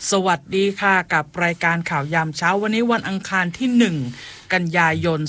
สวัสดีค่ะกับรายการข่าวยามเช้าวันนี้วันอังคารที่1กันยายน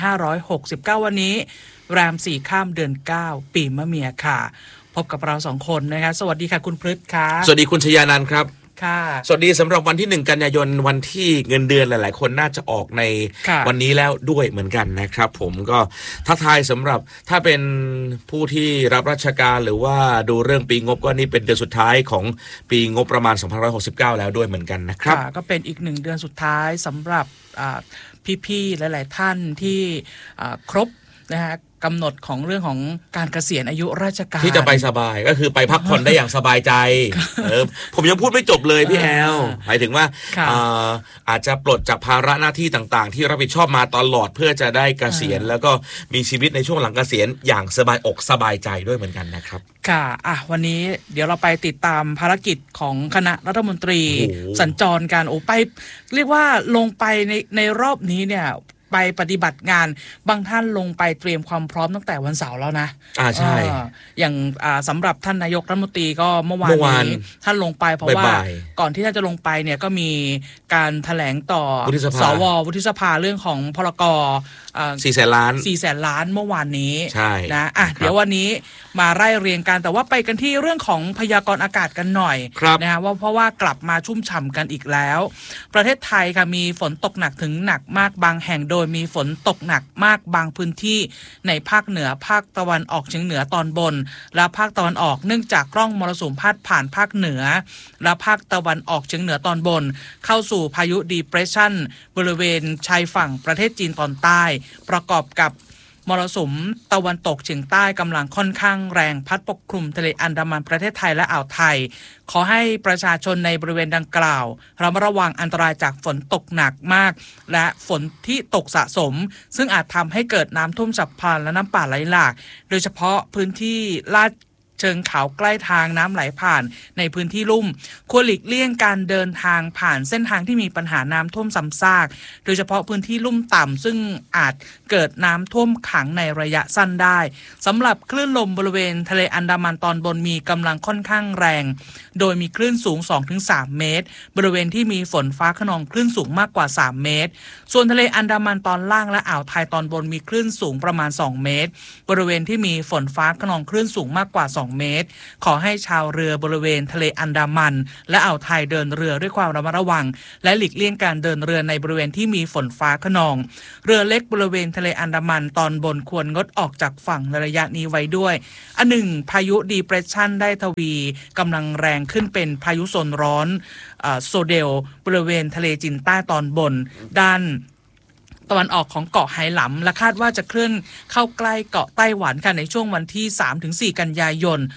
2569วันนี้แรม4ค่ำเดือน9ปีมะเมียค่ะพบกับเรา2คนนะคะสวัสดีค่ะคุณพฤทธิ์ค่ะสวัสดีคุณชยานันท์ครับค่ะสวัสดีสำหรับวันที่1กันยายนวันที่เงินเดือนหลายๆคนน่าจะออกในวันนี้แล้วด้วยเหมือนกันนะครับผมก็ท้าทายสำหรับถ้าเป็นผู้ที่รับราชการหรือว่าดูเรื่องปีงบก็นี่เป็นเดือนสุดท้ายของปีงบประมาณ2569แล้วด้วยเหมือนกันนะครับก็เป็นอีก1เดือนสุดท้ายสำหรับพี่ๆหลายๆท่านที่ครบนะฮะกำหนดของเรื่องของการเกษียณอายุราชการที่จะไปสบายก็คือไปพักผ่อนได้อย่างสบายใจผมยังพูดไม่จบเลยพี่แอลหมายถึงว่าอาจจะปลดจากภาระหน้าที่ต่างๆที่รับผิดชอบมาตลอดเพื่อจะได้เกษียณแล้วก็มีชีวิตในช่วงหลังเกษียณอย่างสบายอกสบายใจด้วยเหมือนกันนะครับค่ะวันนี้เดี๋ยวเราไปติดตามภารกิจของคณะรัฐมนตรีสัญจรกันไปเรียกว่าลงไปในรอบนี้เนี่ยไปปฏิบัติงานบางท่านลงไปเตรียมความพร้อมตั้งแต่วันเสาร์แล้วนะใช่อย่างสำหรับท่านนายกรัฐมนตรีก็เมื่อวานนี้ท่านลงไปเพราะว่าก่อนที่ท่านจะลงไปเนี่ยก็มีการแถลงต่อสววุฒิสภาเรื่องของพรก 400,000 ล้านเมื่อวานนี้ใช่นะเดี๋ยววันนี้มาไล่เรียงกันแต่ว่าไปกันที่เรื่องของพยากรณ์อากาศกันหน่อยนะฮะว่าเพราะว่ากลับมาชุ่มฉ่ำกันอีกแล้วประเทศไทยค่ะมีฝนตกหนักถึงหนักมากบางแห่งโดยมีฝนตกหนักมากบางพื้นที่ในภาคเหนือภาคตะวันออกเฉียงเหนือตอนบนและภาคตะวันออกเนื่องจากร่องมรสุมพาดผ่านภาคเหนือและภาคตะวันออกเฉียงเหนือตอนบนเข้าสู่พายุดีเพรสชันบริเวณชายฝั่งประเทศจีนตอนใต้ประกอบกับมรสุมตะวันตกเฉียงใต้กำลังค่อนข้างแรงพัดปกคลุมทะเลอันดามันประเทศไทยและอ่าวไทยขอให้ประชาชนในบริเวณดังกล่าวระมัดระวังอันตรายจากฝนตกหนักมากและฝนที่ตกสะสมซึ่งอาจทำให้เกิดน้ำท่วมฉับพลันและน้ำป่าไหลหลากโดยเฉพาะพื้นที่ลาดเชิงเขาใกล้ทางน้ำไหลผ่านในพื้นที่ลุ่มควรหลีกเลี่ยงการเดินทางผ่านเส้นทางที่มีปัญหาน้ำท่วมซ้ำซากโดยเฉพาะพื้นที่ลุ่มต่ำซึ่งอาจเกิดน้ำท่วมขังในระยะสั้นได้สำหรับคลื่นลมบริเวณทะเลอันดามันตอนบนมีกำลังค่อนข้างแรงโดยมีคลื่นสูง 2-3 เมตรบริเวณที่มีฝนฟ้าคะนองคลื่นสูงมากกว่า3เมตรส่วนทะเลอันดามันตอนล่างและอ่าวไทยตอนบนมีคลื่นสูงประมาณ2เมตรบริเวณที่มีฝนฟ้าคะนองคลื่นสูงมากกว่า2เมตรขอให้ชาวเรือบริเวณทะเลอันดามันและอ่าวไทยเดินเรือด้วยความระมัดระวังและหลีกเลี่ยงการเดินเรือในบริเวณที่มีฝนฟ้าคะนองเรือเล็กบริเวณทะเลอันดามันตอนบนควรงดออกจากฝั่งในระยะนี้ไว้ด้วยพายุดีเพรสชันได้ทวีกำลังแรงขึ้นเป็นพายุโซนร้อนโซเดลบริเวณทะเลจีนใต้ตอนบนด้านตะวันออกของเกาะไหหลำและคาดว่าจะเคลื่อนเข้าใกล้เกาะไต้หวันค่ะในช่วงวันที่ 3-4 กันยายน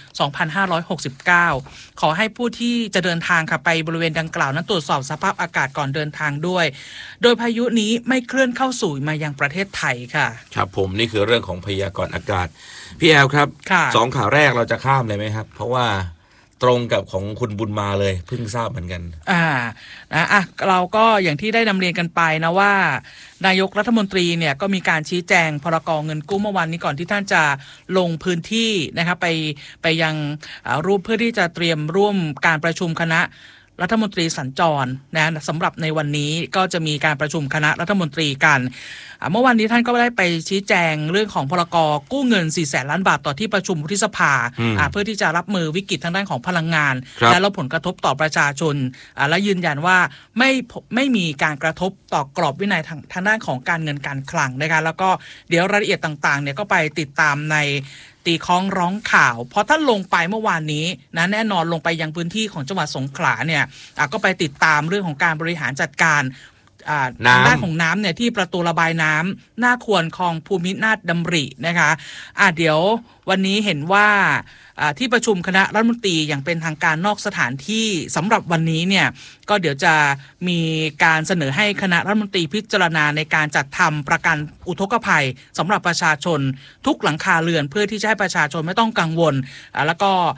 2569 ขอให้ผู้ที่จะเดินทางค่ะไปบริเวณดังกล่าวนั้นตรวจสอบสภาพอากาศก่อนเดินทางด้วยโดยพายุนี้ไม่เคลื่อนเข้าสู่มายังประเทศไทยค่ะครับผมนี่คือเรื่องของพยากรณ์อากาศพี่แอลครับ2ข่าวแรกเราจะข้ามเลยไหมครับเพราะว่าตรงกับของคุณบุญมาเลยเพิ่งทราบเหมือนกันเราก็อย่างที่ได้นำเรียนกันไปนะว่านายกรัฐมนตรีเนี่ยก็มีการชี้แจงพรก.เงินกู้เมื่อวันนี้ก่อนที่ท่านจะลงพื้นที่นะครับไปยังรูปเพื่อที่จะเตรียมร่วมการประชุมคณะรัฐมนตรีสัญจรนะสำหรับในวันนี้ก็จะมีการประชุมคณะรัฐมนตรีกันเมื่อวานนี้ท่านก็ได้ไปชี้แจงเรื่องของพรก.กู้เงิน 400,000 ล้านบาทต่อที่ประชุมวุฒิสภาเพื่อที่จะรับมือวิกฤตทางด้านของพลังงานและลดผลกระทบต่อประชาชนและยืนยันว่าไม่มีการกระทบต่อกรอบวินัยทางด้านของการเงินการคลังนะคะแล้วก็เดี๋ยวรายละเอียดต่างๆเนี่ยก็ไปติดตามในตีค้องร้องข่าวเพราะท่านลงไปเมื่อวานนี้นะแน่นอนลงไปยังพื้นที่ของจังหวัดสงขลาเนี่ยก็ไปติดตามเรื่องของการบริหารจัดการด้านของน้ำเนี่ยที่ประตูระบายน้ำหน้าควรคลองภูมินาถดำรินะคะเดี๋ยววันนี้เห็นว่าที่ประชุมคณะรัฐมนตรีอย่างเป็นทางการนอกสถานที่สำหรับวันนี้เนี่ยก็เดี๋ยวจะมีการเสนอให้คณะรัฐมนตรีพิจารณาในการจัดทำประกันอุทกภัยสำหรับประชาชนทุกหลังคาเรือนเพื่อที่จะให้ประชาชนไม่ต้องกังวลแล้วก็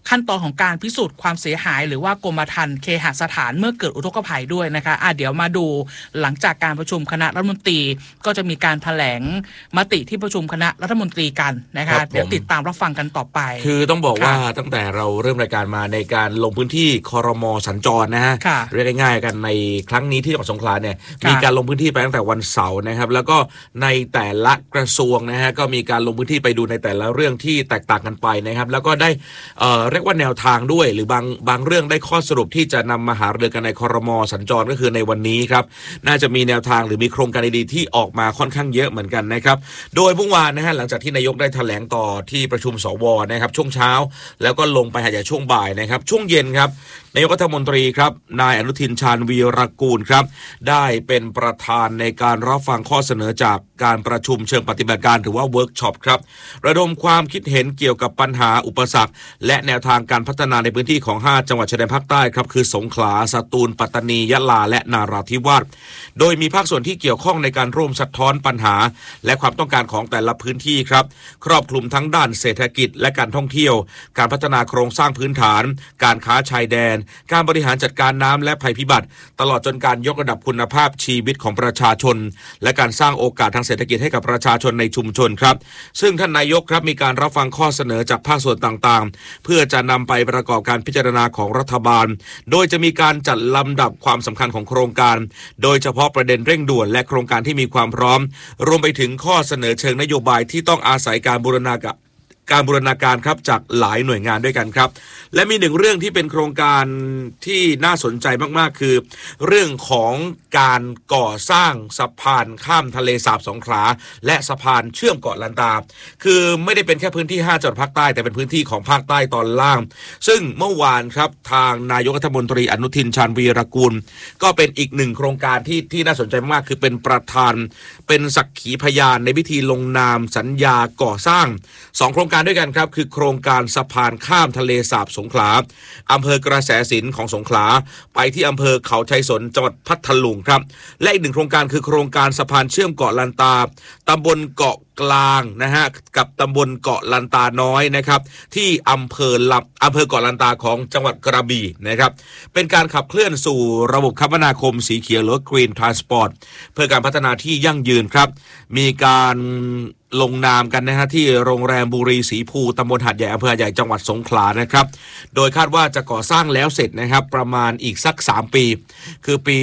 ขั้นตอนของการพิสูจน์ความเสียหายหรือว่ากรมธรรม์เคหสถานเมื่อเกิดอุทกภัยด้วยนะคะเดี๋ยวมาดูหลังจากการประชุมคณะรัฐมนตรีก็จะมีการแถลงมติที่ประชุมคณะรัฐมนตรีกันนะคะเดี๋ยวติดตามรับฟังกันต่อไปคือต้องบอกว่าตั้งแต่เราเริ่มรายการมาในการลงพื้นที่ครม.สัญจรนะฮะเรียกง่ายๆกันในครั้งนี้ที่จังหวัดสงขลาเนี่ยมีการลงพื้นที่ไปตั้งแต่วันเสาร์นะครับแล้วก็ในแต่ละกระทรวงนะฮะก็มีการลงพื้นที่ไปดูในแต่ละเรื่องที่แตกต่างกันไปนะครับแล้วก็ได้เรียกว่าแนวทางด้วยหรือบางเรื่องได้ข้อสรุปที่จะนำมาหารือกันในครม.สัญจรก็คือในวันนี้ครับน่าจะมีแนวทางหรือมีโครงการดีๆที่ออกมาค่อนข้างเยอะเหมือนกันนะครับโดยเมื่อวานนะฮะหลังจากที่นายกได้แถลงต่อที่ประชุมสวนะครับช่วงเช้าแล้วก็ลงไปหาใหญ่ช่วงบ่ายนะครับช่วงเย็นครับนายกรัฐมนตรีครับนายอนุทินชาญวีรกูลครับได้เป็นประธานในการรับฟังข้อเสนอจากการประชุมเชิงปฏิบัติการหรือว่าเวิร์กช็อปครับระดมความคิดเห็นเกี่ยวกับปัญหาอุปสรรคและแนวทางการพัฒนาในพื้นที่ของ5จังหวัดชายแดนภาคใต้ครับคือสงขลาสตูลปัตตานียะลาและนาราธิวาสโดยมีภาคส่วนที่เกี่ยวข้องในการร่วมสะท้อนปัญหาและความต้องการของแต่ละพื้นที่ครับครอบคลุมทั้งด้านเศรษฐกิจและการท่องเที่ยวการพัฒนาโครงสร้างพื้นฐานการค้าชายแดนการบริหารจัดการน้ำและภัยพิบัติตลอดจนการยกระดับคุณภาพชีวิตของประชาชนและการสร้างโอกาสทางเศรษฐกิจให้กับประชาชนในชุมชนครับซึ่งท่านนายกครับมีการรับฟังข้อเสนอจากภาคส่วนต่างๆเพื่อจะนำไปประกอบการพิจารณาของรัฐบาลโดยจะมีการจัดลำดับความสำคัญของโครงการโดยเฉพาะประเด็นเร่งด่วนและโครงการที่มีความพร้อมรวมไปถึงข้อเสนอเชิงนโยบายที่ต้องอาศัยการบูรณาการครับจากหลายหน่วยงานด้วยกันครับและมีหนึ่งเรื่องที่เป็นโครงการที่น่าสนใจมากๆคือเรื่องของการก่อสร้างสะพานข้ามทะเลสาบสงขลาและสะพานเชื่อมเกาะลันตาคือไม่ได้เป็นแค่พื้นที่5จังหวัดภาคใต้แต่เป็นพื้นที่ของภาคใต้ตอนล่างซึ่งเมื่อวานครับทางนายกรัฐมนตรีอนุทินชาญวีรกูลก็เป็นอีกหนึ่งโครงการที่น่าสนใจมากคือเป็นประธานเป็นสักขีพยานในพิธีลงนามสัญญาก่อสร้าง2โครงการด้วยกันครับคือโครงการสะพานข้ามทะเลสาบสงขลาอำเภอกระแสสินของสงขลาไปที่อำเภอเขาชัยสนจังหวัดพัทลุงครับและอีกหนึ่งโครงการคือโครงการสะพานเชื่อมเกาะลันตาตำบลเกาะกลางนะฮะกับตำบลเกาะลันตาน้อยนะครับที่อำเภอเกาะลันตาของจังหวัดกระบี่นะครับเป็นการขับเคลื่อนสู่ระบบคมนาคมสีเขียวหรือ Green Transport เพื่อการพัฒนาที่ยั่งยืนครับมีการลงนามกันนะฮะที่โรงแรมบุรีศรีภูตำบลหาดใหญ่อำเภอหาดใหญ่จังหวัดสงขลานะครับโดยคาดว่าจะก่อสร้างแล้วเสร็จนะครับประมาณอีกสัก3ปีคือปี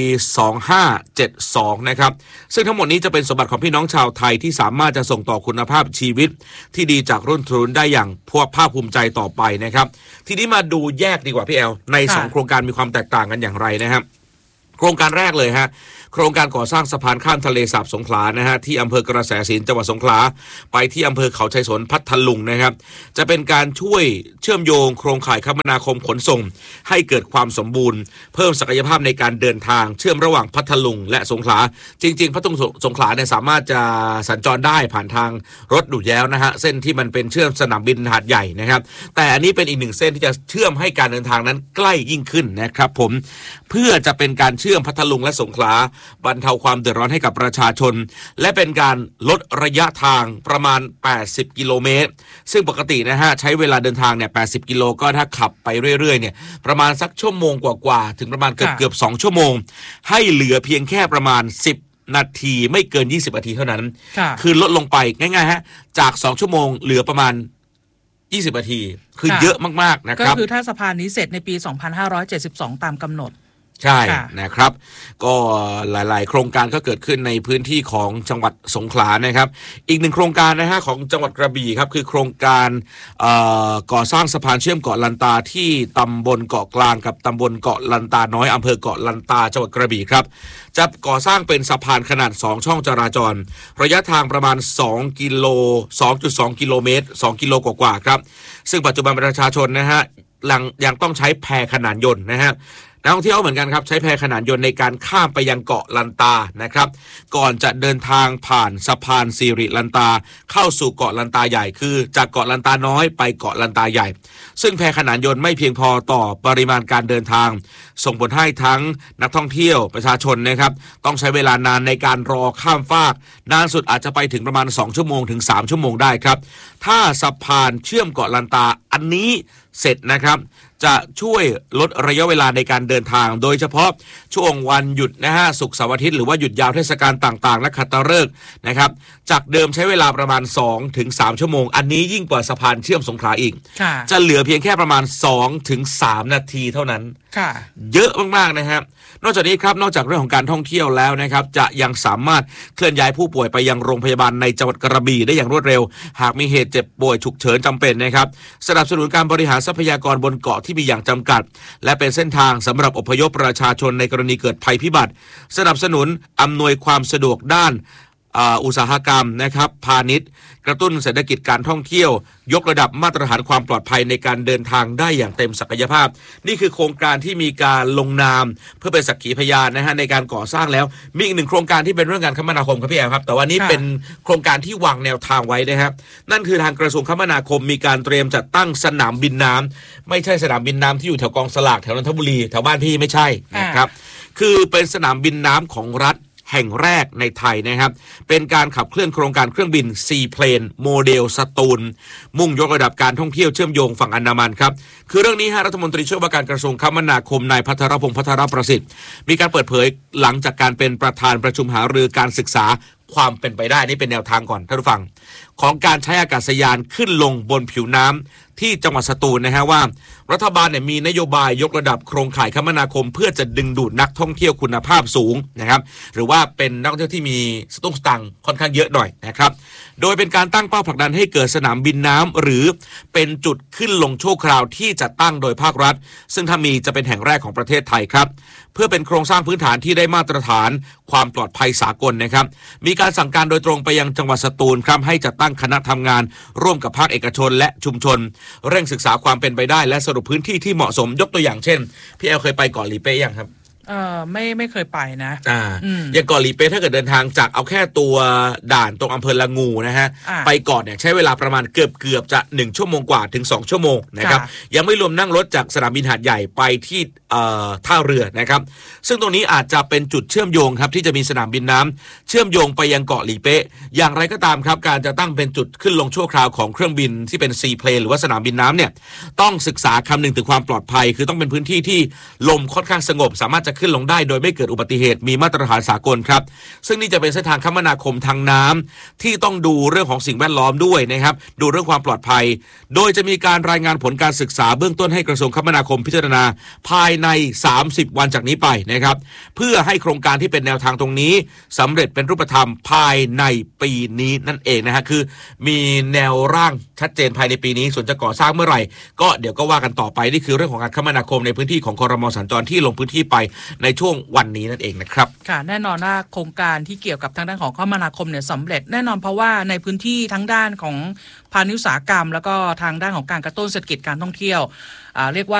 2572นะครับซึ่งทั้งหมดนี้จะเป็นสมบัติของพี่น้องชาวไทยที่สามารถจะส่งต่อคุณภาพชีวิตที่ดีจากรุ่นสู่รุ่นได้อย่างภาคภูมิใจต่อไปนะครับทีนี้มาดูแยกดีกว่าพี่แอลใน2โครงการมีความแตกต่างกันอย่างไรนะครับโครงการแรกเลยฮะโครงการก่อสร้างสะพานข้ามทะเลสาบสงขลานะฮะที่อำเภอกระแสสินจังหวัดสงขลาไปที่อำเภอเขาชัยสนพัทลุงนะครับจะเป็นการช่วยเชื่อมโยงโครงข่ายคมนาคมขนส่งให้เกิดความสมบูรณ์เพิ่มศักยภาพในการเดินทางเชื่อมระหว่างพัทลุงและสงขลาจริงๆพัทลุงสงขลาเนี่ยสามารถจะสัญจรได้ผ่านทางรถดูดแล้วนะฮะเส้นที่มันเป็นเชื่อมสนามบินหาดใหญ่นะครับแต่อันนี้เป็นอีกหนึ่งเส้นที่จะเชื่อมให้การเดินทางนั้นใกล้ยิ่งขึ้นนะครับผมเพื่อจะเป็นการเชื่อมพัทลุงและสงขลาบรรเทาความเดือดร้อนให้กับประชาชนและเป็นการลดระยะทางประมาณ80กิโลเมตรซึ่งปกตินะฮะใช้เวลาเดินทางเนี่ย80กิโลก็ถ้าขับไปเรื่อยๆเนี่ยประมาณสักชั่วโมงกว่าๆถึงประมาณเกือบ2ชั่วโมงให้เหลือเพียงแค่ประมาณ10นาทีไม่เกิน20นาทีเท่านั้นคือลดลงไปง่ายๆฮะจาก2ชั่วโมงเหลือประมาณ20นาทีคือเยอะมากๆนะครับก็คือถ้าสะพานนี้เสร็จในปี2572ตามกำหนดใช่นะครับก็หลายๆโครงการก็เกิดขึ้นในพื้นที่ของจังหวัดสงขลานะครับอีกหนึ่งโครงการนะฮะของจังหวัดกระบี่ครับคือโครงการก่อสร้างสะพานเชื่อมเกาะลันตาที่ตำบลเกาะกลางกับตำบลเกาะลันตาน้อยอำเภอเกาะลันตาจังหวัดกระบี่ครับจะก่อสร้างเป็นสะพานขนาด2ช่องจราจรระยะทางประมาณ2.2 กิโลเมตร2กิโลกว่าๆครับซึ่งปัจจุบันประชาชนนะฮะยังต้องใช้แพขนานยนต์นะฮะนักท่องเที่ยวเหมือนกันครับใช้แพขนานยนต์ในการข้ามไปยังเกาะลันตานะครับก่อนจะเดินทางผ่านสะพานสิริลันตาเข้าสู่เกาะลันตาใหญ่คือจากเกาะลันตาน้อยไปเกาะลันตาใหญ่ซึ่งแพขนานยนต์ไม่เพียงพอต่อปริมาณการเดินทางส่งผลให้ทั้งนักท่องเที่ยวประชาชนนะครับต้องใช้เวลานานในการรอข้ามฟากนานสุดอาจจะไปถึงประมาณ2ชั่วโมงถึง3ชั่วโมงได้ครับถ้าสะพานเชื่อมเกาะลันตาอันนี้เสร็จนะครับจะช่วยลดระยะเวลาในการเดินทางโดยเฉพาะช่วงวันหยุดนะฮะศุกร์เสาร์อาทิตย์หรือว่าหยุดยาวเทศกาลต่างๆและขัตฤกษ์นะครับจากเดิมใช้เวลาประมาณ2ถึง3ชั่วโมงอันนี้ยิ่งกว่าสะพานเชื่อมสงขลาอีกจะเหลือเพียงแค่ประมาณ2ถึง3นาทีเท่านั้นเยอะมากๆนะครับนอกจากนี้ครับนอกจากเรื่องของการท่องเที่ยวแล้วนะครับจะยังสามารถเคลื่อนย้ายผู้ป่วยไปยังโรงพยาบาลในจังหวัดกระบี่ได้อย่างรวดเร็วหากมีเหตุเจ็บป่วยฉุกเฉินจำเป็นนะครับสนับสนุนการบริหารทรัพยากรบนเกาะที่มีอย่างจำกัดและเป็นเส้นทางสำหรับอพยพประชาชนในกรณีเกิดภัยพิบัติสนับสนุนอำนวยความสะดวกด้านอุตสาหกรรมนะครับพาณิชย์กระตุ้นเศรษฐกิจการท่องเที่ยวยกระดับมาตรฐานความปลอดภัยในการเดินทางได้อย่างเต็มศักยภาพนี่คือโครงการที่มีการลงนามเพื่อเป็นสักขีพยานนะฮะในการก่อสร้างแล้วมีอีกหนึ่งโครงการที่เป็นเรื่องการคมนาคมครับพี่แอมครับแต่ว่านี้เป็นโครงการที่วางแนวทางไว้นะครับนั่นคือทางกระทรวงคมนาคมมีการเตรียมจัดตั้งสนามบินน้ำไม่ใช่สนามบินน้ำที่อยู่แถวกองสลากแถวนนทบุรีแถวบ้านพี่ไม่ใช่นะครับคือเป็นสนามบินน้ำของรัฐแห่งแรกในไทยนะครับเป็นการขับเคลื่อนโครงการเครื่องบินซีเพลนโมเดลสตูลมุ่งยกระดับการท่องเที่ยวเชื่อมโยงฝั่งอันดามันครับคือเรื่องนี้รัฐมนตรีช่วยว่าการกระทรวงคมนาคมนายภัทรพงษ์ภัทรประสิทธิ์มีการเปิดเผยหลังจากการเป็นประธานประชุมหารือการศึกษาความเป็นไปได้นี่เป็นแนวทางก่อนท่านผู้ฟังของการใช้อากาศยานขึ้นลงบนผิวน้ำที่จังหวัดสตูลนะฮะว่ารัฐบาลเนี่ยมีนโยบายยกระดับโครงข่ายคมนาคมเพื่อจะดึงดูดนักท่องเที่ยวคุณภาพสูงนะครับหรือว่าเป็นนักท่องเที่ยวที่มีสตุ้งสตังค์ค่อนข้างเยอะหน่อยนะครับโดยเป็นการตั้งเป้าผลักดันให้เกิดสนามบินน้ำหรือเป็นจุดขึ้นลงชั่วคราวที่จะตั้งโดยภาครัฐซึ่งถ้ามีจะเป็นแห่งแรกของประเทศไทยครับเพื่อเป็นโครงสร้างพื้นฐานที่ได้มาตรฐานความปลอดภัยสากลนะครับมีการสั่งการโดยตรงไปยังจังหวัดสตูลครับให้จัดตั้งคณะทำงานร่วมกับภาคเอกชนและชุมชนเร่งศึกษาความเป็นไปได้และสรุปพื้นที่ที่เหมาะสมยกตัวอย่างเช่นพี่แอลเคยไปเกาะหลีเป้ยังครับไม่เคยไปนะอย่างเกาะหลีเป้ถ้าเกิดเดินทางจากเอาแค่ตัวด่านตรงอำเภอละงูนะฮะไปเกาะเนี่ยใช้เวลาประมาณเกือบจะ1ชั่วโมงกว่าถึง2ชั่วโมงนะครับยังไม่รวมนั่งรถจากสนามบินหาดใหญ่ไปที่ท่าเรือนะครับซึ่งตรงนี้อาจจะเป็นจุดเชื่อมโยงครับที่จะมีสนามบินน้ำเชื่อมโยงไปยังเกาะหลีเป้อย่างไรก็ตามครับการจะตั้งเป็นจุดขึ้นลงชั่วคราวของเครื่องบินที่เป็นซีเพลนหรือว่าสนามบินน้ำเนี่ยต้องศึกษาคำนึงถึงความปลอดภัยคือต้องเป็นพื้นที่ที่ลมค่อนข้างสงบสามารถจะขึ้นลงได้โดยไม่เกิดอุบัติเหตุมีมาตรฐานสากลครับซึ่งนี่จะเป็นเส้นทางคมนาคมทางน้ำที่ต้องดูเรื่องของสิ่งแวดล้อมด้วยนะครับดูเรื่องความปลอดภัยโดยจะมีการรายงานผลการศึกษาเบื้องต้นให้กระทรวงคมนาคมพิจารณาภายใน30วันจากนี้ไปนะครับเพื่อให้โครงการที่เป็นแนวทางตรงนี้สำเร็จเป็นรูปธรรมภายในปีนี้นั่นเองนะฮะคือมีแนวร่างชัดเจนภายในปีนี้ส่วนจะก่อสร้างเมื่อไหร่ก็เดี๋ยวก็ว่ากันต่อไปนี่คือเรื่องของการคมนาคมในพื้นที่ของครม.สัญจรที่ลงพื้นที่ไปในช่วงวันนี้นั่นเองนะครับค่ะแน่นอนว่าโครงการที่เกี่ยวกับทางด้านของคมนาคมเนี่ยสำเร็จแน่นอนเพราะว่าในพื้นที่ทั้งด้านของพาณิชย์อุตสาหกรรมแล้วก็ทางด้านของการกระตุ้นเศรษฐกิจการท่องเที่ยวเรียกว่า